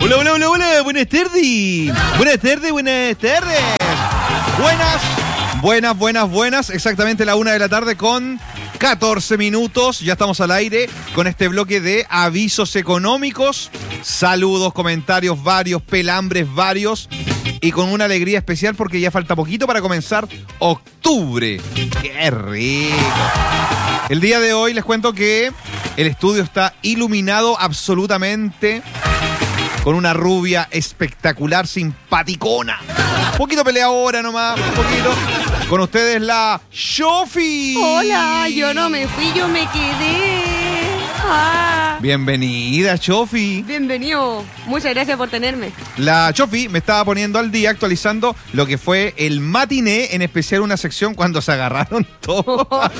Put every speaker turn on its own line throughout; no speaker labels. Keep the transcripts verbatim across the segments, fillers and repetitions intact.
Hola, hola, hola, hola, buenas tardes. Buenas tardes, buenas tardes. Buenas, buenas, buenas, buenas. Exactamente la una de la tarde con catorce minutos. Ya estamos al aire con este bloque de avisos económicos. Saludos, comentarios varios, pelambres varios. Y con una alegría especial porque ya falta poquito para comenzar octubre. ¡Qué rico! El día de hoy les cuento que el estudio está iluminado absolutamente con una rubia espectacular, simpaticona. Un poquito peleadora nomás, un poquito. Con ustedes la Chofi.
Hola, yo no me fui, yo me quedé. Ah.
Bienvenida, Chofi.
Bienvenido. Muchas gracias por tenerme.
La Chofi me estaba poniendo al día, actualizando lo que fue el matiné, en especial una sección cuando se agarraron todos.
Oh,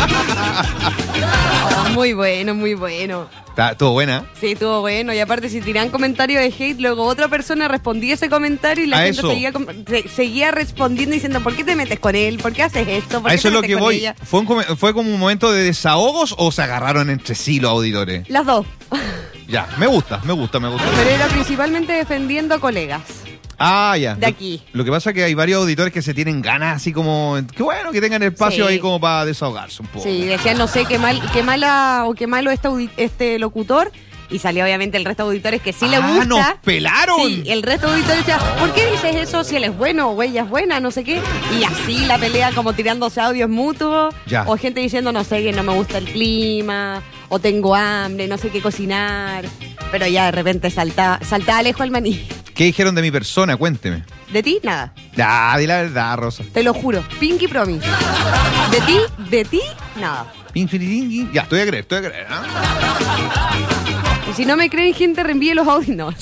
muy bueno, muy bueno.
Estuvo buena.
Sí, estuvo bueno. Y aparte, si tiran comentarios de hate, luego otra persona respondía ese comentario y la
a
gente
eso.
seguía, se, seguía respondiendo diciendo, ¿por qué te metes con él? ¿Por qué haces esto? ¿Por
A
qué
eso es
te
lo
metes
que
con
voy.
ella?
¿Fue, un, ¿Fue como un momento de desahogos o se agarraron entre sí los auditores?
Las dos.
Ya, me gusta, me gusta, me gusta.
Pero era principalmente defendiendo colegas.
Ah, ya.
De aquí.
Lo, lo que pasa es que hay varios auditores que se tienen ganas así como... Qué bueno que tengan espacio
Sí.
ahí como para desahogarse un poco.
Sí, decían, no sé, qué mal, qué mala o qué malo este, audi- este locutor. Y salió obviamente el resto de auditores que sí le
Ah,
gusta.
nos pelaron.
Sí, el resto de auditores decía, ¿por qué dices eso si él es bueno o ella es buena? No sé qué. Y así la pelea como tirándose audios mutuos.
Ya.
O gente diciendo, no sé, que no me gusta el clima. O tengo hambre, no sé qué cocinar. Pero ya de repente salta, salta Alejo al maní.
¿Qué dijeron de mi persona? Cuénteme.
De ti, nada.
Ya, di la verdad, Rosa.
Te lo juro. Pinky promise. De ti, de ti, nada.
Pinky, ya, estoy a creer, estoy a creer. ¿Ah?
Y si no me creen, gente, reenvíe los audios. No.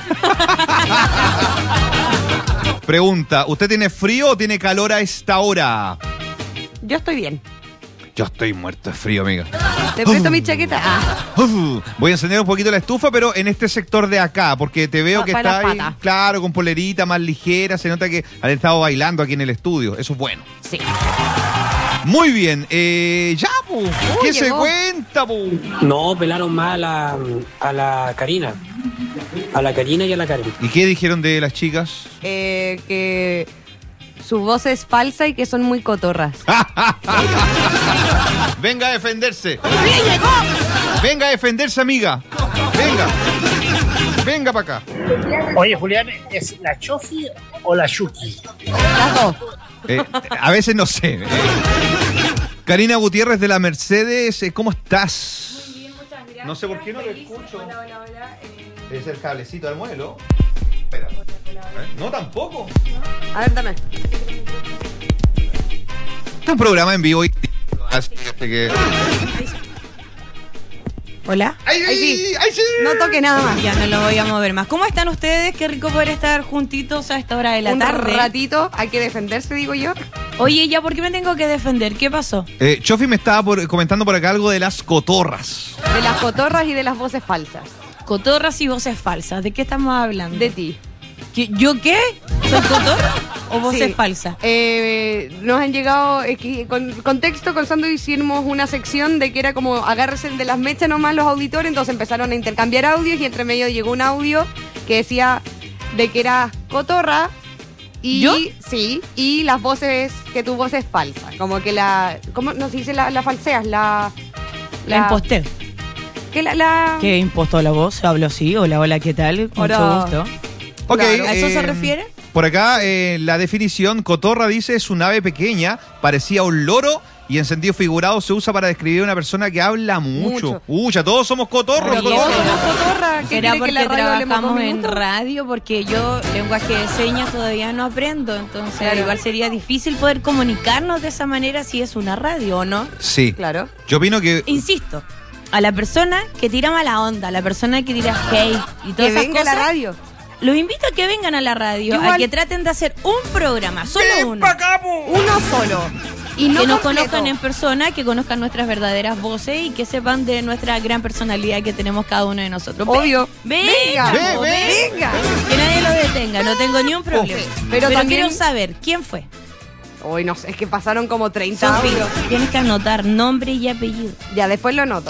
Pregunta, ¿usted tiene frío o tiene calor a esta hora?
Yo estoy bien.
Yo estoy muerto de frío, amiga.
¿Te presto mi chaqueta? Ah.
Uf, voy a encender un poquito la estufa, pero en este sector de acá, porque te veo
Pa-
que
para
está ahí,
pata.
claro, con polerita más ligera, se nota que han estado bailando aquí en el estudio, eso es bueno.
Sí.
Muy bien, eh, ya, pu. ¿Qué
Uy,
se
llegó.
cuenta, pu?
No, pelaron más a la, a la Karina. A la Karina y a la Karen.
¿Y qué dijeron de las chicas?
Eh, que su voz es falsa y que son muy cotorras.
Venga a defenderse. Venga a defenderse, amiga. Venga. Venga para acá.
Oye, Julián, ¿es la Chofi o la Yuki?
Las dos.
Eh, a veces no sé. eh. Karina Gutiérrez de la Mercedes, eh, ¿cómo estás?
Bien, muchas gracias.
No sé por qué no lo escucho.
Hola, hola, hola. Eh,
Es el cablecito del muelo. Espera. ¿Eh? No, tampoco.
a ver, dame.
Este es un programa en vivo y... Así que...
Hola.
¡Ay,
Ahí sí.
ay, sí!
No toque nada más.
Ya no lo voy a mover más. ¿Cómo están ustedes? Qué rico poder estar juntitos a esta hora de la
Un
tarde.
ratito, hay que defenderse, digo yo.
Oye, ¿ya por qué me tengo que defender? ¿Qué pasó?
Eh, Chofi me estaba por- comentando por acá algo de las cotorras.
De las cotorras y de las voces falsas.
Cotorras y voces falsas. ¿De qué estamos hablando?
De ti.
¿Qué- ¿Yo qué? ¿Soy cotorra o voces
Sí.
falsas?
Eh, nos han llegado, es que con contexto, con Sando hicimos una sección de que era como agárrese de las mechas nomás los auditores, entonces empezaron a intercambiar audios y entre medio llegó un audio que decía de que era cotorra y
¿Yo?
sí, y las voces, que tu voz es falsa, como que la, ¿cómo no se dice la, la falseas? La,
La imposté.
que la, la
¿Qué impostó la voz? Hablo así. Hola, hola, ¿qué tal? Mucho
Hola.
gusto.
Ok,
Claro.
¿A eso se
eh,
refiere?
Por acá, eh, la definición, cotorra dice, es un ave pequeña, parecía un loro y en sentido figurado se usa para describir a una persona que habla mucho.
Mucho.
Uy, ya todos somos cotorros.
Pero
Oye,
todos
cotorras.
somos cotorra. ¿Qué
¿Será
quiere que
porque
la radio hablemos dos
trabajamos en
minutos?
radio? Porque yo lenguaje de señas todavía no aprendo, entonces
Claro.
igual sería difícil poder comunicarnos de esa manera si es una radio o no.
Sí.
Claro.
Yo opino que...
Insisto, a la persona que tira mala onda, a la persona que tira hate y todas
Que
esas
venga a la
cosas,
radio.
los invito a que vengan a la radio,
Igual.
a que traten de hacer un programa, solo uno.
Uno solo. Y no
que nos
completo.
conozcan en persona, que conozcan nuestras verdaderas voces y que sepan de nuestra gran personalidad que tenemos cada uno de nosotros. Ve-
Obvio.
Venga,
Venga.
po,
Ve, ve.
Venga.
que nadie lo detenga, no tengo ni un problema.
Pero
Pero,
también-
quiero saber quién fue.
Uy, no sé, es que pasaron como treinta
Sofi,
audios.
tienes que anotar nombre y apellido.
Ya, después lo anoto.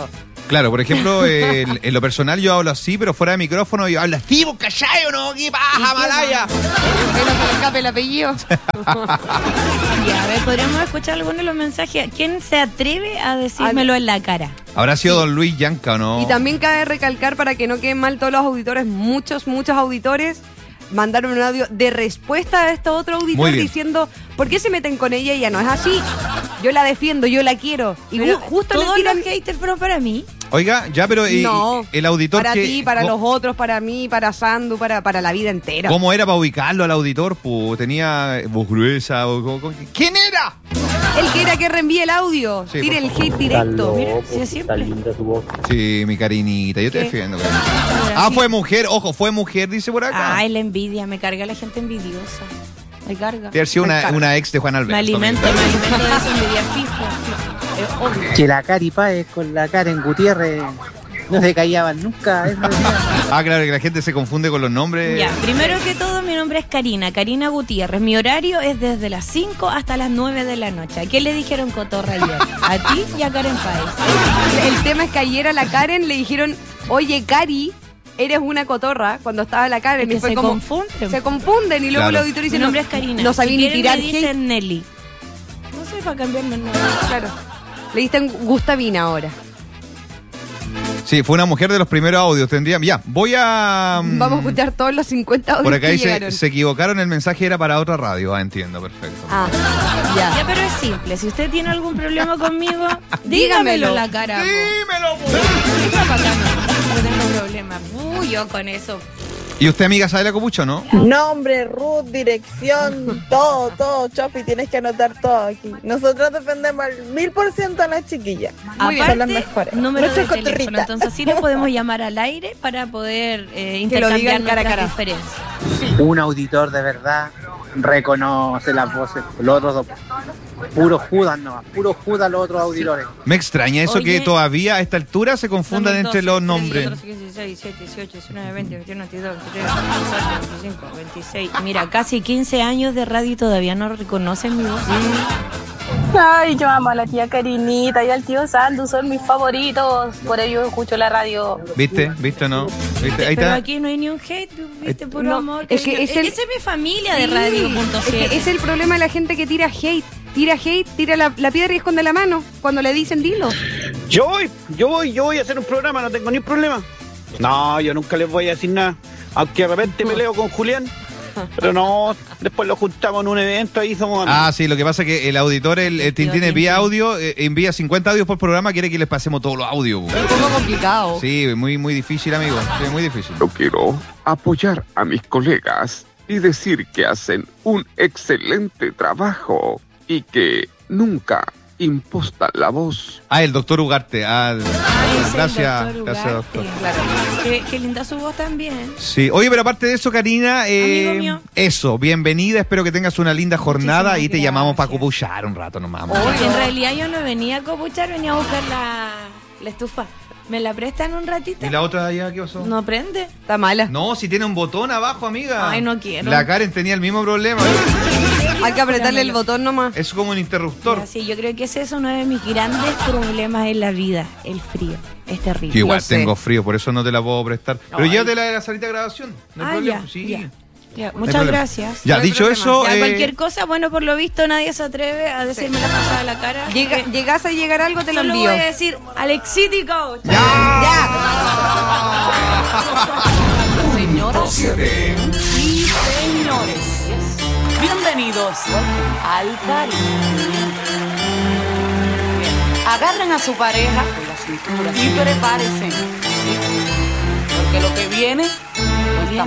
Claro, por ejemplo, en, en lo personal yo hablo así, pero fuera de micrófono yo hablo así, vos callai o no, ¿qué pasa, Malaya?
Que no se le escape el apellido.
Ya, a ver, podríamos escuchar algunos de los mensajes. ¿Quién se atreve a decírmelo en la cara?
¿Habrá sido don Luis Yanca o no?
Y también cabe recalcar, para que no queden mal todos los auditores, muchos, muchos auditores mandaron un audio de respuesta a este otro auditor diciendo, ¿por qué se meten con ella? Ella no es así. Yo la defiendo, yo la quiero. Y
pero
justo
todos
le tiran...
los haters fueron para mí.
Oiga, ya, pero y,
no,
el auditor
para
que...
ti, para
¿cómo,
los otros, para mí, para Sandu, para, para la vida entera.
¿Cómo era para ubicarlo al auditor? Pues, ¿tenía voz gruesa? O, o, o, ¿quién era?
El que era que reenvíe el audio.
Sí,
Tire el
por
hate directo.
Mira,
loco,
sí,
está
siempre.
linda tu voz.
Sí, mi carinita, yo te
¿Qué?
defiendo. Carinita. Ah, fue mujer, ojo, fue mujer, dice por acá.
Ay, la envidia, me carga la gente envidiosa. Me carga.
Debe haber sido
me
una,
carga.
una ex de Juan
Me
Alberto.
alimento, me alimento de esa envidia fijo. Es obvio.
Que la Cari Páez con la Karen Gutiérrez no se callaban nunca. Eso decía.
Ah, claro, que la gente se confunde con los nombres.
Ya, primero que todo, mi nombre es Karina, Karina Gutiérrez. Mi horario es desde las cinco hasta las nueve de la noche. ¿A quién le dijeron cotorra ayer? A ti y a Karen Páez.
El tema es que ayer a la Karen le dijeron, oye, Cari, eres una cotorra, cuando estaba la Karen.
Es que
y fue
se
como,
confunden.
Se confunden y luego
Claro.
el auditor dice,
Mi nombre
no,
es Karina.
no sabía
Si
ni
quieren,
tirar
me
hate.
dicen Nelly. No sé para cambiarme el nombre.
Claro. Le diste Gustavina ahora.
Sí, fue una mujer de los primeros audios. Tendría. Ya, voy a. mm,
Vamos a escuchar todos los cincuenta audios
Por acá
que
dice,
llegaron.
se equivocaron, el mensaje era para otra radio. Ah, entiendo, perfecto.
Ah, ya.
Ya, pero es simple. Si usted tiene algún problema conmigo, dígamelo
Dígamelo.
en la cara. po.
¡Dímelo, po!
Venga para acá, no, no tengo problema. Uy, yo con eso.
¿Y usted, amiga, sabe la copucha o no?
Nombre, root, dirección, todo, todo, Chofi, tienes que anotar todo aquí. Nosotros defendemos al mil por ciento a las chiquillas. Muy bien, son las mejores.
Número de
Nuestra
teléfono.
cotorrita.
Entonces sí le podemos llamar al aire para poder eh,
Que lo
intercambiar
digan cara a
nuestras
cara.
diferencias.
Un auditor de verdad reconoce las voces. Los otros dos, puro Judas no, puro Judas los otros auditores.
Me extraña eso
Oye.
que todavía a esta altura se confundan entre los nombres.
dieciséis, diecisiete, dieciocho, diecinueve, veinte, veintiuno, veintidós, veintitrés, veintiocho, veinticinco, veintiséis. Mira, casi quince años de radio y todavía no reconocen mi voz.
Ay, yo amo a la tía Karinita y al tío Sandu, son mis favoritos. Por ello escucho la radio.
¿Viste? ¿Viste o no? ¿Viste? Ahí
Pero
está.
aquí no hay ni un hate, viste, puro
No,
amor.
es que
cariño.
es el-
Esa es mi familia de
Sí.
radio punto
Es, que
cl.
es el problema de la gente que tira hate. Tira hate, tira la, la piedra y esconde la mano. Cuando le dicen, dilo.
Yo voy, yo voy, yo voy a hacer un programa, no tengo ni problema. No, yo nunca les voy a decir nada. Aunque de repente peleo con Julián. Pero no, después lo juntamos en un evento, ahí somos amigos.
Ah, sí, lo que pasa es que el auditor, el, el Tintín
Tintín.
envía audio, eh, envía cincuenta audios por programa, quiere que les pasemos todos los audios.
Es un poco complicado.
Sí, muy, muy difícil, amigo. Sí, muy difícil.
Yo quiero apoyar a mis colegas y decir que hacen un excelente trabajo y que nunca impostan la voz.
Ah, el doctor Ugarte. Ah,
Ay, ese es
gracias,
el
gracias,
Ugarte.
doctor.
Claro.
Qué, qué linda su voz también.
Sí, oye, pero aparte de eso, Karina, eh,
Amigo mío.
eso, bienvenida, espero que tengas una linda jornada
Muchísimas
y te llamamos para
gracias.
copuchar un rato nomás.
Porque en realidad yo no venía a copuchar, venía a buscar la, la estufa. ¿Me la prestan un ratito?
¿Y la otra allá qué pasó?
¿No prende?
Está mala.
No, si tiene un botón abajo, amiga.
Ay, no quiero.
La Karen tenía el mismo problema.
Hay que apretarle el botón nomás.
Es como un interruptor.
Mira, sí, yo creo que ese es uno de mis grandes problemas en la vida, el frío. Es terrible.
Yo igual
Lo sé.
tengo frío, por eso no te la puedo prestar. Pero
Ay.
llévatela de la salita de grabación. No hay
Ah,
problema.
ya,
Sí.
ya. Ya,
No hay
muchas
problema.
gracias.
Ya,
No hay
dicho
problema.
eso.
Ya,
eh,
cualquier cosa, bueno, por lo visto nadie se atreve a decirme la pasada a la cara.
Llega,
Porque
llegas a llegar algo, te lo
solo
envío.
voy a decir Alexítico.
Señoras y señores, bienvenidos al Caribe. Bien, agarren a su pareja por la cintura y prepárense. Porque lo que viene